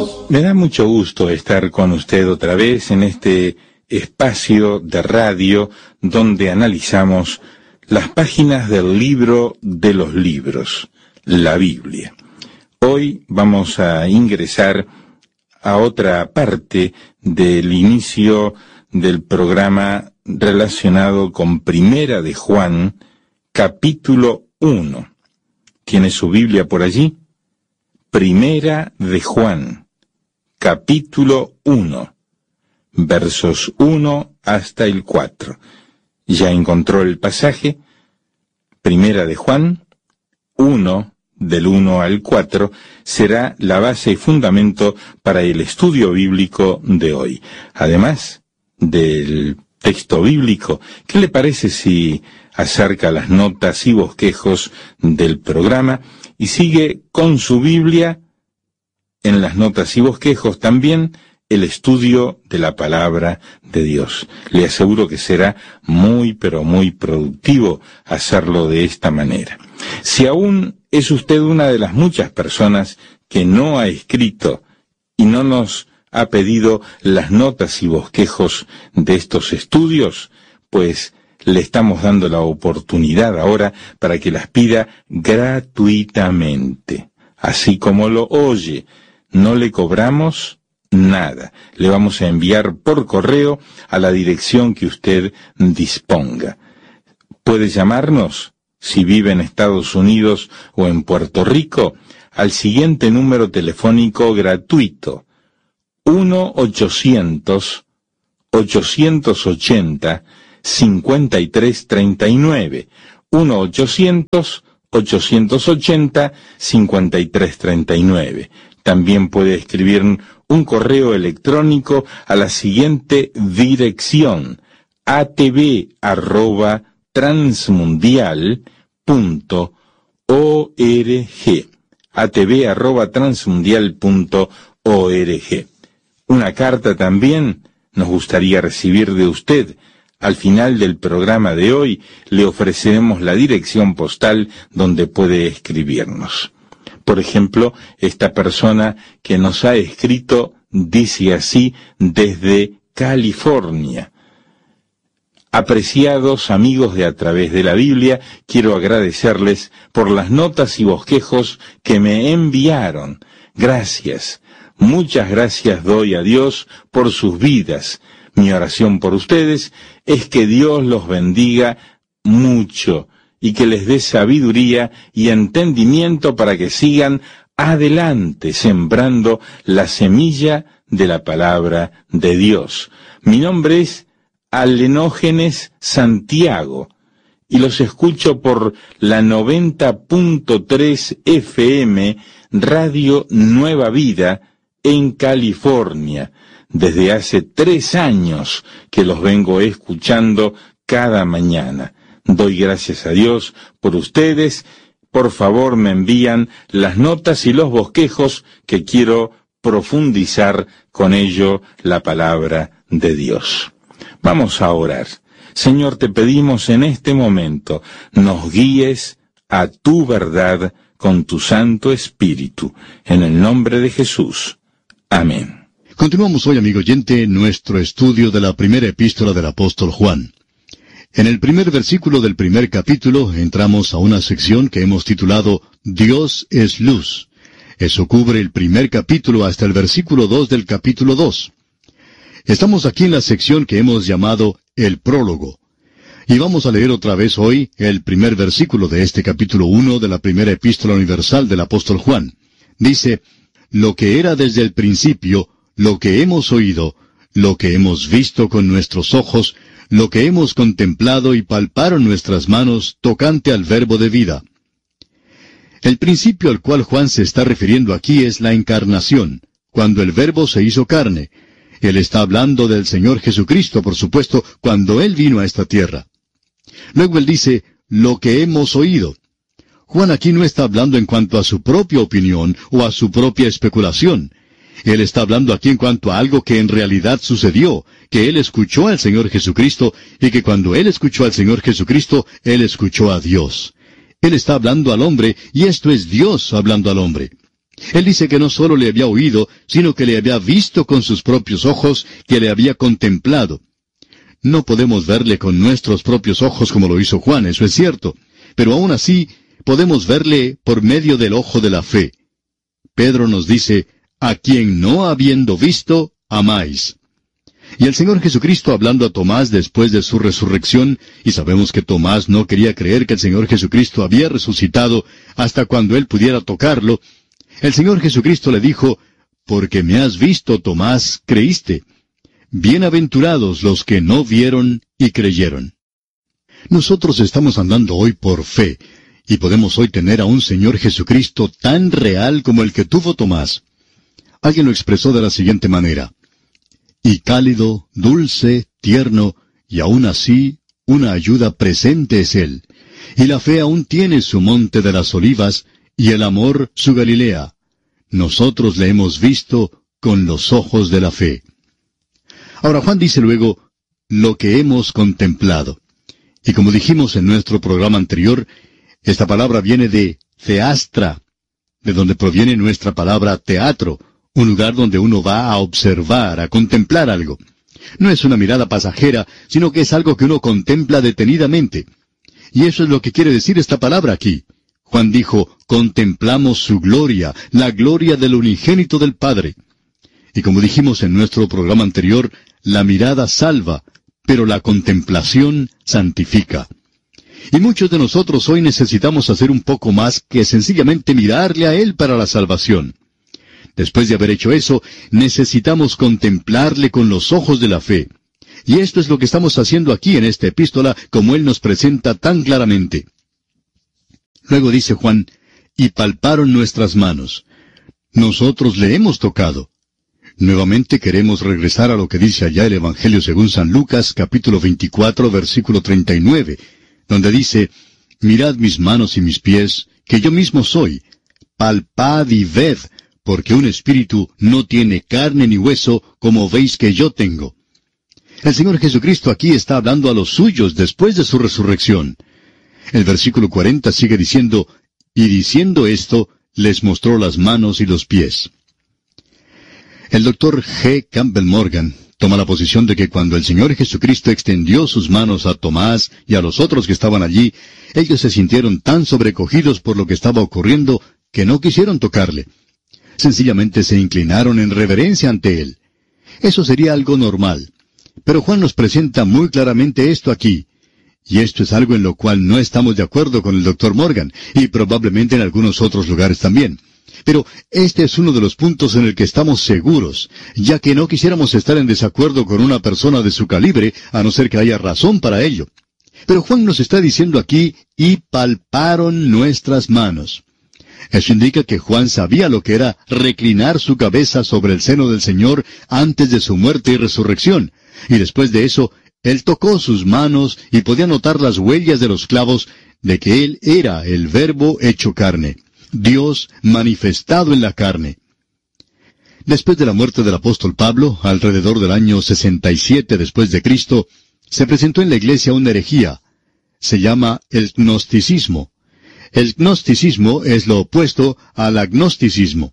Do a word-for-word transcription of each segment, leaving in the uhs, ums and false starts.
Me da mucho gusto estar con usted otra vez en este espacio de radio donde analizamos las páginas del libro de los libros, la Biblia. Hoy vamos a ingresar a otra parte del inicio del programa relacionado con Primera de Juan, capítulo uno. ¿Tiene su Biblia por allí? Primera de Juan, capítulo uno, versos uno hasta el cuatro. ¿Ya encontró el pasaje? Primera de Juan, uno, del uno al cuatro, será la base y fundamento para el estudio bíblico de hoy. Además del texto bíblico, ¿qué le parece si acerca las notas y bosquejos del programa y sigue con su Biblia en las notas y bosquejos también el estudio de la palabra de Dios? Le aseguro que será muy pero muy productivo hacerlo de esta manera. Si aún es usted una de las muchas personas que no ha escrito y no nos ha pedido las notas y bosquejos de estos estudios, pues le estamos dando la oportunidad ahora para que las pida gratuitamente. Así como lo oye, no le cobramos nada. Le vamos a enviar por correo a la dirección que usted disponga. Puede llamarnos, si vive en Estados Unidos o en Puerto Rico, al siguiente número telefónico gratuito, uno ochocientos, ochocientos ochenta, cincuenta y tres treinta y nueve, uno ochocientos, ochocientos ochenta, cincuenta y tres treinta y nueve. También puede escribir un correo electrónico a la siguiente dirección, a t v arroba transmundial punto org, a t v arroba transmundial punto org. Una carta también nos gustaría recibir de usted. Al final del programa de hoy le ofreceremos la dirección postal donde puede escribirnos. Por ejemplo, esta persona que nos ha escrito dice así desde California: apreciados amigos de A Través de la Biblia, quiero agradecerles por las notas y bosquejos que me enviaron. Gracias, muchas gracias doy a Dios por sus vidas. Mi oración por ustedes es que Dios los bendiga mucho y que les dé sabiduría y entendimiento para que sigan adelante sembrando la semilla de la palabra de Dios. Mi nombre es Alenógenes Santiago y los escucho por la noventa punto tres F M Radio Nueva Vida en California. Desde hace tres años que los vengo escuchando cada mañana. Doy gracias a Dios por ustedes. Por favor, me envían las notas y los bosquejos que quiero profundizar con ello la palabra de Dios. Vamos a orar. Señor, te pedimos en este momento, nos guíes a tu verdad con tu Santo Espíritu. En el nombre de Jesús. Amén. Continuamos hoy, amigo oyente, nuestro estudio de la primera epístola del apóstol Juan. En el primer versículo del primer capítulo entramos a una sección que hemos titulado Dios es luz. Eso cubre el primer capítulo hasta el versículo dos del capítulo dos. Estamos aquí en la sección que hemos llamado el prólogo. Y vamos a leer otra vez hoy el primer versículo de este capítulo uno de la primera epístola universal del apóstol Juan. Dice: lo que era desde el principio, lo que hemos oído, lo que hemos visto con nuestros ojos, lo que hemos contemplado y palparon nuestras manos tocante al verbo de vida. El principio al cual Juan se está refiriendo aquí es la encarnación, cuando el verbo se hizo carne. Él está hablando del Señor Jesucristo, por supuesto, cuando Él vino a esta tierra. Luego él dice, lo que hemos oído. Juan aquí no está hablando en cuanto a su propia opinión o a su propia especulación. Él está hablando aquí en cuanto a algo que en realidad sucedió, que Él escuchó al Señor Jesucristo, y que cuando Él escuchó al Señor Jesucristo, Él escuchó a Dios. Él está hablando al hombre, y esto es Dios hablando al hombre. Él dice que no solo le había oído, sino que le había visto con sus propios ojos, que le había contemplado. No podemos verle con nuestros propios ojos como lo hizo Juan, eso es cierto, pero aún así podemos verle por medio del ojo de la fe. Pedro nos dice, a quien no habiendo visto, amáis. Y el Señor Jesucristo hablando a Tomás después de su resurrección, y sabemos que Tomás no quería creer que el Señor Jesucristo había resucitado hasta cuando él pudiera tocarlo, el Señor Jesucristo le dijo, porque me has visto, Tomás, creíste. Bienaventurados los que no vieron y creyeron. Nosotros estamos andando hoy por fe, y podemos hoy tener a un Señor Jesucristo tan real como el que tuvo Tomás. Alguien lo expresó de la siguiente manera, y cálido, dulce, tierno, y aún así, una ayuda presente es Él. Y la fe aún tiene su monte de las olivas, y el amor su Galilea. Nosotros le hemos visto con los ojos de la fe. Ahora Juan dice luego, lo que hemos contemplado. Y como dijimos en nuestro programa anterior, esta palabra viene de theastra, de donde proviene nuestra palabra teatro, un lugar donde uno va a observar, a contemplar algo. No es una mirada pasajera, sino que es algo que uno contempla detenidamente. Y eso es lo que quiere decir esta palabra aquí. Juan dijo, contemplamos su gloria, la gloria del unigénito del Padre. Y como dijimos en nuestro programa anterior, la mirada salva, pero la contemplación santifica. Y muchos de nosotros hoy necesitamos hacer un poco más que sencillamente mirarle a Él para la salvación. Después de haber hecho eso, necesitamos contemplarle con los ojos de la fe. Y esto es lo que estamos haciendo aquí en esta epístola, como Él nos presenta tan claramente. Luego dice Juan, y palparon nuestras manos. Nosotros le hemos tocado. Nuevamente queremos regresar a lo que dice allá el Evangelio según San Lucas, capítulo veinticuatro, versículo treinta y nueve, donde dice, mirad mis manos y mis pies, que yo mismo soy. Palpad y ved, porque un espíritu no tiene carne ni hueso, como veis que yo tengo. El Señor Jesucristo aquí está hablando a los suyos después de su resurrección. El versículo cuarenta sigue diciendo, y diciendo esto, les mostró las manos y los pies. El doctor G. Campbell Morgan toma la posición de que cuando el Señor Jesucristo extendió sus manos a Tomás y a los otros que estaban allí, ellos se sintieron tan sobrecogidos por lo que estaba ocurriendo que no quisieron tocarle. Sencillamente se inclinaron en reverencia ante Él. Eso sería algo normal. Pero Juan nos presenta muy claramente esto aquí. Y esto es algo en lo cual no estamos de acuerdo con el doctor Morgan, y probablemente en algunos otros lugares también. Pero este es uno de los puntos en el que estamos seguros, ya que no quisiéramos estar en desacuerdo con una persona de su calibre, a no ser que haya razón para ello. Pero Juan nos está diciendo aquí, y palparon nuestras manos. Eso indica que Juan sabía lo que era reclinar su cabeza sobre el seno del Señor antes de su muerte y resurrección, y después de eso, Él tocó sus manos y podía notar las huellas de los clavos de que Él era el Verbo hecho carne, Dios manifestado en la carne. Después de la muerte del apóstol Pablo, alrededor del año sesenta y siete después de Cristo, se presentó en la iglesia una herejía. Se llama el gnosticismo. El gnosticismo es lo opuesto al agnosticismo.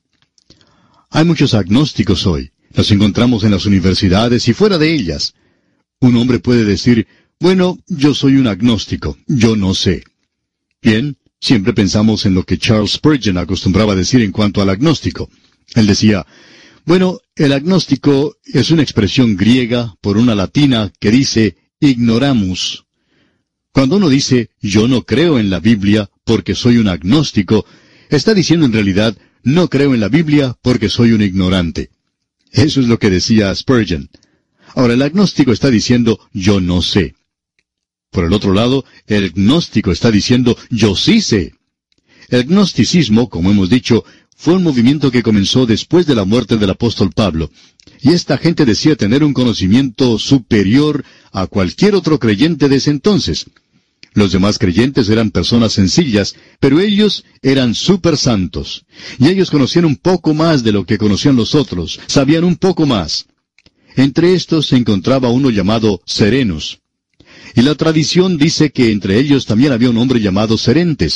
Hay muchos agnósticos hoy. Los encontramos en las universidades y fuera de ellas. Un hombre puede decir, bueno, yo soy un agnóstico, yo no sé. Bien, siempre pensamos en lo que Charles Spurgeon acostumbraba a decir en cuanto al agnóstico. Él decía, bueno, el agnóstico es una expresión griega por una latina que dice ignoramus. Cuando uno dice, yo no creo en la Biblia porque soy un agnóstico, está diciendo en realidad, no creo en la Biblia porque soy un ignorante. Eso es lo que decía Spurgeon. Ahora, el agnóstico está diciendo, yo no sé. Por el otro lado, el gnóstico está diciendo, yo sí sé. El gnosticismo, como hemos dicho, fue un movimiento que comenzó después de la muerte del apóstol Pablo, y esta gente decía tener un conocimiento superior a cualquier otro creyente de ese entonces. Los demás creyentes eran personas sencillas, pero ellos eran súper santos, y ellos conocían un poco más de lo que conocían los otros, sabían un poco más. Entre estos se encontraba uno llamado Serenus. Y la tradición dice que entre ellos también había un hombre llamado Serentes.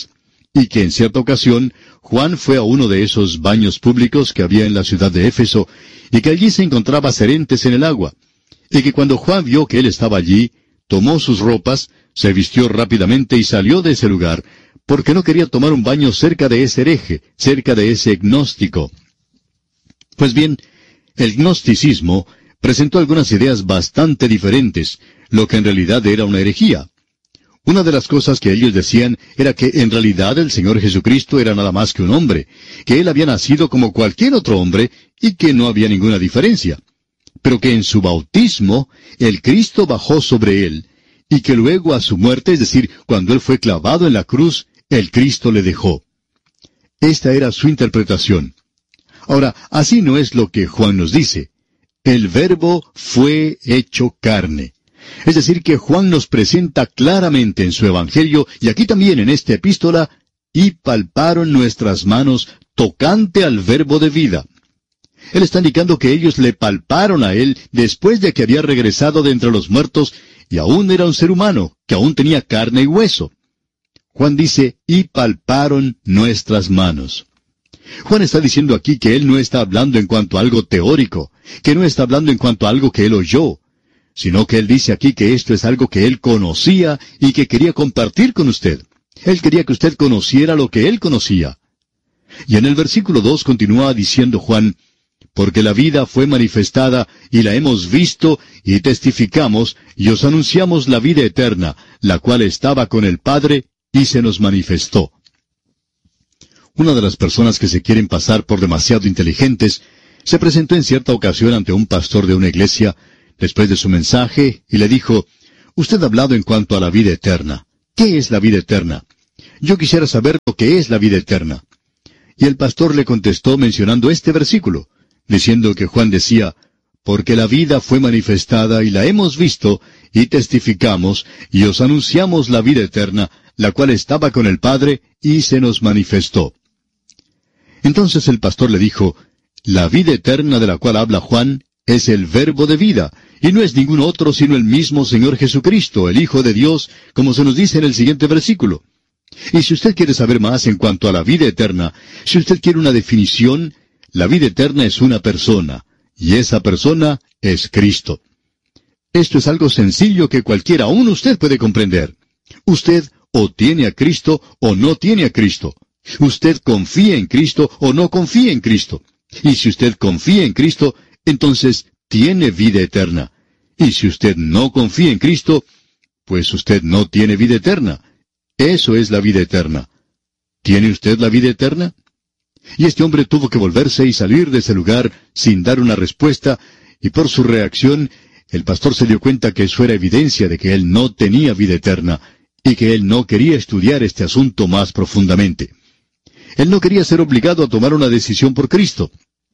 y que en cierta ocasión Juan fue a uno de esos baños públicos que había en la ciudad de Éfeso, y que allí se encontraba Cerentes en el agua, y que cuando Juan vio que él estaba allí, tomó sus ropas, se vistió rápidamente y salió de ese lugar, porque no quería tomar un baño cerca de ese hereje, cerca de ese gnóstico. Pues bien, el gnosticismo presentó algunas ideas bastante diferentes, lo que en realidad era una herejía. Una de las cosas que ellos decían era que en realidad el Señor Jesucristo era nada más que un hombre, que Él había nacido como cualquier otro hombre y que no había ninguna diferencia, pero que en su bautismo el Cristo bajó sobre Él, y que luego a su muerte, es decir, cuando Él fue clavado en la cruz, el Cristo le dejó. Esta era su interpretación. Ahora, así no es lo que Juan nos dice. El Verbo fue hecho carne. Es decir, que Juan nos presenta claramente en su Evangelio, y aquí también en esta epístola, y palparon nuestras manos tocante al Verbo de vida. Él está indicando que ellos le palparon a Él después de que había regresado de entre los muertos, y aún era un ser humano, que aún tenía carne y hueso. Juan dice, y palparon nuestras manos. Juan está diciendo aquí que él no está hablando en cuanto a algo teórico, que no está hablando en cuanto a algo que él oyó, sino que él dice aquí que esto es algo que él conocía y que quería compartir con usted. Él quería que usted conociera lo que él conocía. Y en el versículo dos continúa diciendo Juan, porque la vida fue manifestada, y la hemos visto, y testificamos, y os anunciamos la vida eterna, la cual estaba con el Padre, y se nos manifestó. Una de las personas que se quieren pasar por demasiado inteligentes, se presentó en cierta ocasión ante un pastor de una iglesia, después de su mensaje, y le dijo, usted ha hablado en cuanto a la vida eterna. ¿Qué es la vida eterna? Yo quisiera saber lo que es la vida eterna. Y el pastor le contestó mencionando este versículo, diciendo que Juan decía, porque la vida fue manifestada y la hemos visto, y testificamos, y os anunciamos la vida eterna, la cual estaba con el Padre, y se nos manifestó. Entonces el pastor le dijo, la vida eterna de la cual habla Juan es el Verbo de vida, y no es ningún otro sino el mismo Señor Jesucristo, el Hijo de Dios, como se nos dice en el siguiente versículo. Y si usted quiere saber más en cuanto a la vida eterna, si usted quiere una definición, la vida eterna es una persona, y esa persona es Cristo. Esto es algo sencillo que cualquiera, aún usted puede comprender. Usted o tiene a Cristo o no tiene a Cristo. Usted confía en Cristo o no confía en Cristo. Y si usted confía en Cristo, entonces tiene vida eterna. Y si usted no confía en Cristo, pues usted no tiene vida eterna. Eso es la vida eterna. ¿Tiene usted la vida eterna? Y este hombre tuvo que volverse y salir de ese lugar sin dar una respuesta, y por su reacción, el pastor se dio cuenta que eso era evidencia de que él no tenía vida eterna, y que él no quería estudiar este asunto más profundamente. Él no quería ser obligado a tomar una decisión por Cristo.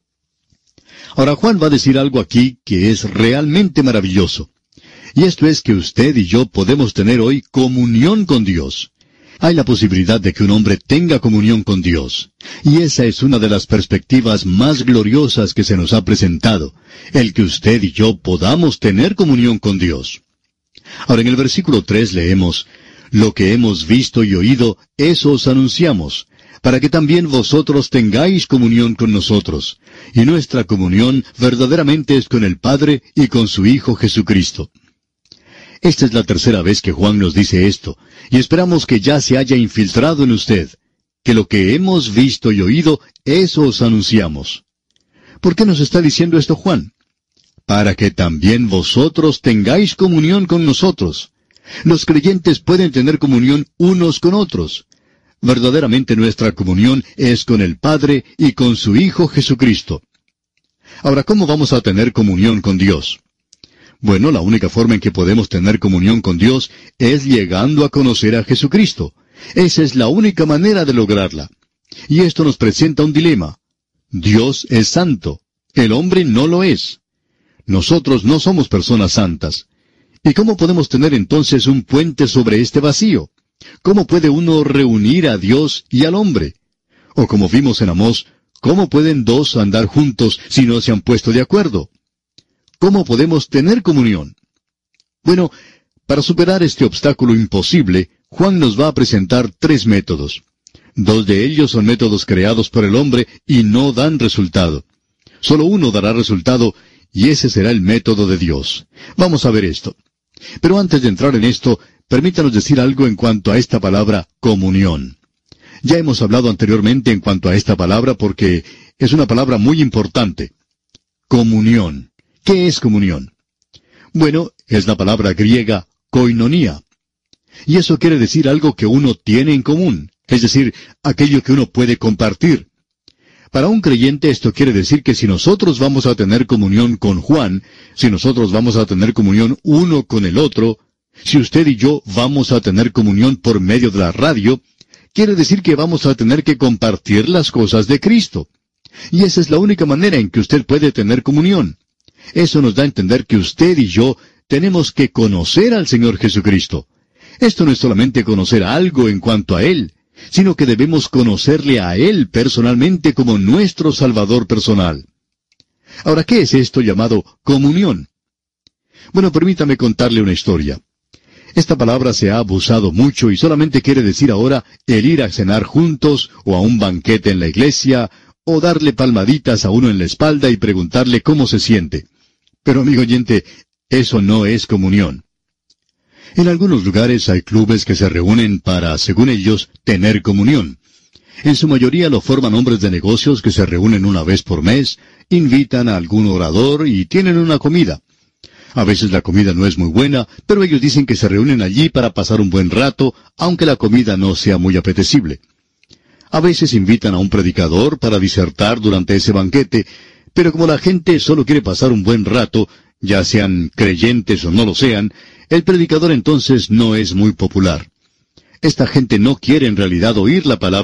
Ahora Juan va a decir algo aquí que es realmente maravilloso. Y esto es que usted y yo podemos tener hoy comunión con Dios. Hay la posibilidad de que un hombre tenga comunión con Dios. Y esa es una de las perspectivas más gloriosas que se nos ha presentado, el que usted y yo podamos tener comunión con Dios. Ahora en el versículo tres leemos, lo que hemos visto y oído, eso os anunciamos, para que también vosotros tengáis comunión con nosotros. Y nuestra comunión verdaderamente es con el Padre y con su Hijo Jesucristo. Esta es la tercera vez que Juan nos dice esto, y esperamos que ya se haya infiltrado en usted, que lo que hemos visto y oído, eso os anunciamos. ¿Por qué nos está diciendo esto Juan? Para que también vosotros tengáis comunión con nosotros. Los creyentes pueden tener comunión unos con otros. Verdaderamente nuestra comunión es con el Padre y con su Hijo Jesucristo. Ahora, ¿cómo vamos a tener comunión con Dios? Bueno, la única forma en que podemos tener comunión con Dios es llegando a conocer a Jesucristo. Esa es la única manera de lograrla. Y esto nos presenta un dilema. Dios es santo. El hombre no lo es. Nosotros no somos personas santas. ¿Y cómo podemos tener entonces un puente sobre este vacío? ¿Cómo puede uno reunir a Dios y al hombre? O como vimos en Amós, ¿cómo pueden dos andar juntos si no se han puesto de acuerdo? ¿Cómo podemos tener comunión? Bueno, para superar este obstáculo imposible, Juan nos va a presentar tres métodos. Dos de ellos son métodos creados por el hombre y no dan resultado. Solo uno dará resultado, y ese será el método de Dios. Vamos a ver esto. Pero antes de entrar en esto, permítanos decir algo en cuanto a esta palabra comunión. Ya hemos hablado anteriormente en cuanto a esta palabra porque es una palabra muy importante. Comunión. ¿Qué es comunión? Bueno, es la palabra griega koinonía. Y eso quiere decir algo que uno tiene en común, es decir, aquello que uno puede compartir. Para un creyente esto quiere decir que si nosotros vamos a tener comunión con Juan, si nosotros vamos a tener comunión uno con el otro, si usted y yo vamos a tener comunión por medio de la radio, quiere decir que vamos a tener que compartir las cosas de Cristo. Y esa es la única manera en que usted puede tener comunión. Eso nos da a entender que usted y yo tenemos que conocer al Señor Jesucristo. Esto no es solamente conocer algo en cuanto a Él, sino que debemos conocerle a Él personalmente como nuestro Salvador personal. Ahora, ¿qué es esto llamado comunión? Bueno, permítame contarle una historia. Esta palabra se ha abusado mucho y solamente quiere decir ahora el ir a cenar juntos o a un banquete en la iglesia o darle palmaditas a uno en la espalda y preguntarle cómo se siente. Pero, amigo oyente, eso no es comunión. En algunos lugares hay clubes que se reúnen para, según ellos, tener comunión. En su mayoría lo forman hombres de negocios que se reúnen una vez por mes, invitan a algún orador y tienen una comida. A veces la comida no es muy buena, pero ellos dicen que se reúnen allí para pasar un buen rato, aunque la comida no sea muy apetecible. A veces invitan a un predicador para disertar durante ese banquete, pero como la gente solo quiere pasar un buen rato, ya sean creyentes o no lo sean, el predicador entonces no es muy popular. Esta gente no quiere en realidad oír la palabra